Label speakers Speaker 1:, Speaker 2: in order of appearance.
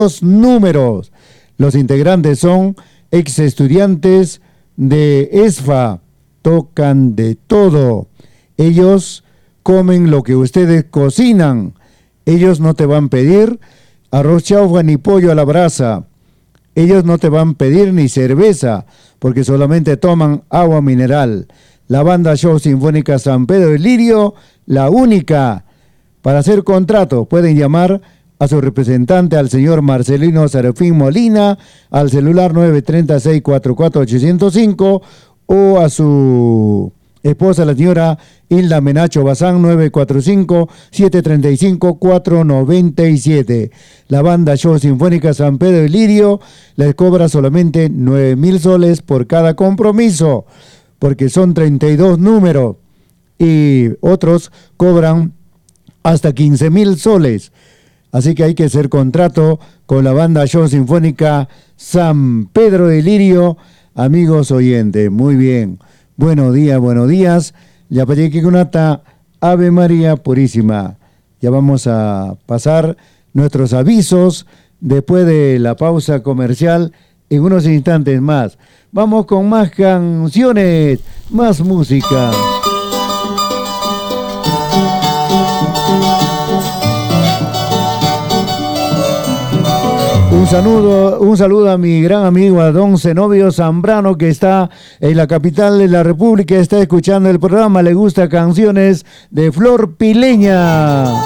Speaker 1: Los números. Los integrantes son ex estudiantes de ESFA, tocan de todo. Ellos comen lo que ustedes cocinan. Ellos no te van a pedir arroz chaufa ni pollo a la brasa. Ellos no te van a pedir ni cerveza, porque solamente toman agua mineral. La banda Show Sinfónica San Pedro de Lirio, la única. Para hacer contrato pueden llamar a su representante, al señor Marcelino Serafín Molina, al celular 936-44-805, o a su esposa, la señora Hilda Menacho Bazán, 945-735-497. La banda Show Sinfónica San Pedro de Lirio les cobra solamente 9,000 soles por cada compromiso, porque son 32 números, y otros cobran hasta 15,000 soles. Así que hay que hacer contrato con la banda Show Sinfónica San Pedro de Lirio, amigos oyentes. Muy bien. Buenos días. Ya que conata Ave María Purísima. Ya vamos a pasar nuestros avisos después de la pausa comercial en unos instantes más. Vamos con más canciones, más música. Un saludo a mi gran amigo a don Zenobio Zambrano, que está en la capital de la República, está escuchando el programa, le gusta canciones de Flor Pileña.